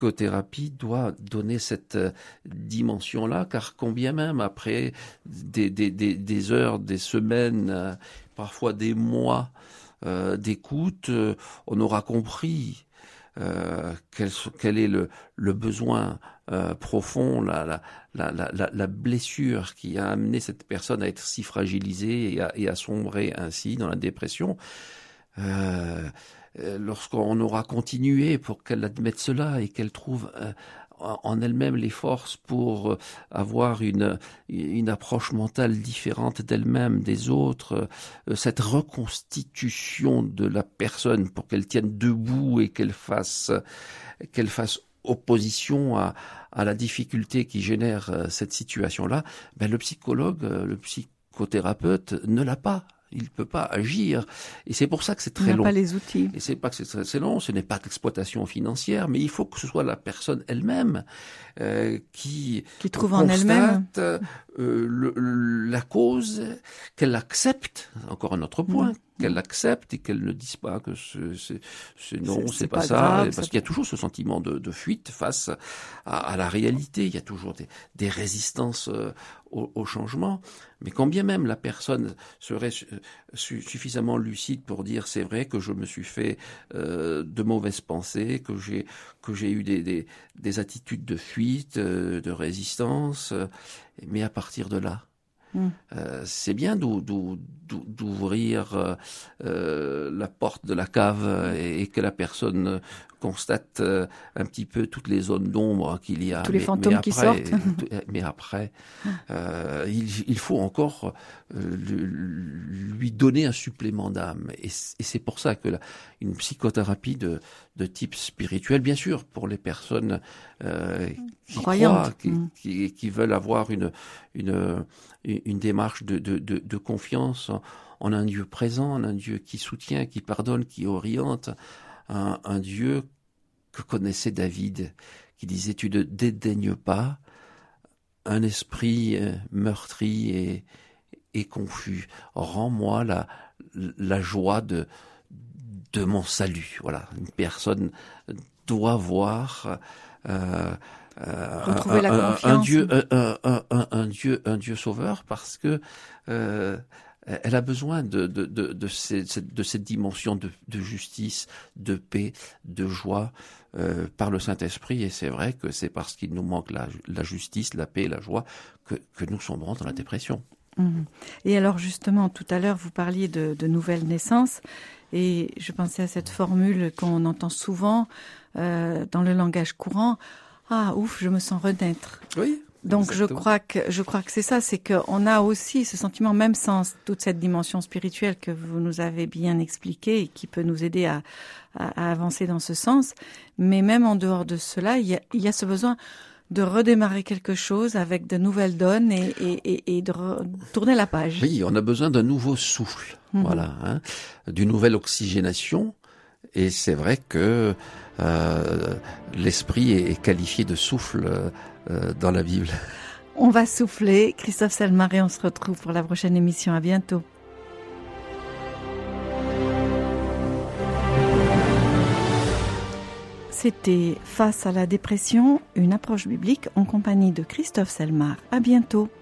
psychothérapie doit donner cette dimension-là, car combien même après des heures, des semaines, parfois des mois d'écoute, on aura compris quel est le besoin profond, la blessure qui a amené cette personne à être si fragilisée et à sombrer ainsi dans la dépression. Lorsqu'on aura continué pour qu'elle admette cela et qu'elle trouve en elle-même les forces pour avoir une approche mentale différente d'elle-même, des autres, cette reconstitution de la personne pour qu'elle tienne debout et qu'elle fasse opposition à la difficulté qui génère cette situation-là, le psychologue, le psychothérapeute ne l'a pas. Il ne peut pas agir. Et c'est pour ça que c'est très long. Il n'a pas les outils. Et c'est pas que c'est très long, ce n'est pas d'exploitation financière, mais il faut que ce soit la personne elle-même qui trouve en elle-même la cause, qu'elle accepte, encore un autre point, qu'elle accepte et qu'elle ne dise pas que c'est pas ça, grave, parce qu'il y a toujours ce sentiment de fuite face à la réalité, il y a toujours des résistances au changement, mais quand bien même la personne serait suffisamment lucide pour dire c'est vrai que je me suis fait de mauvaises pensées, que j'ai eu des attitudes de fuite, de résistance, mais à partir de là, c'est bien d'ouvrir la porte de la cave et que la personne constate un petit peu toutes les zones d'ombre qu'il y a. Tous les fantômes qui sortent. Mais après, il faut encore lui donner un supplément d'âme. Et c'est pour ça que une psychothérapie de type spirituel, bien sûr, pour les personnes qui croient, qui veulent avoir une démarche de confiance en un Dieu présent, en un Dieu qui soutient, qui pardonne, qui oriente, un Dieu que connaissait David, qui disait « Tu ne dédaignes pas un esprit meurtri et confus. Rends-moi la joie de mon salut. » Voilà, une personne doit voir retrouver la confiance. un Dieu sauveur, parce que elle a besoin de cette dimension de justice, de paix, de joie par le Saint-Esprit. Et c'est vrai que c'est parce qu'il nous manque la justice, la paix et la joie que nous sombrons dans la dépression. Et alors justement, tout à l'heure, vous parliez de nouvelle naissance, et je pensais à cette formule qu'on entend souvent dans le langage courant. Ah, ouf, je me sens renaître. Oui. Donc exactement. je crois que c'est ça, c'est qu'on a aussi ce sentiment, même sans toute cette dimension spirituelle que vous nous avez bien expliquée et qui peut nous aider à avancer dans ce sens. Mais même en dehors de cela, il y a ce besoin de redémarrer quelque chose avec de nouvelles donnes et de tourner la page. Oui, on a besoin d'un nouveau souffle, voilà, d'une nouvelle oxygénation. Et c'est vrai que l'esprit est qualifié de souffle dans la Bible. On va souffler. Christophe Selmar, et on se retrouve pour la prochaine émission. À bientôt. C'était Face à la dépression, une approche biblique en compagnie de Christophe Selmar. À bientôt.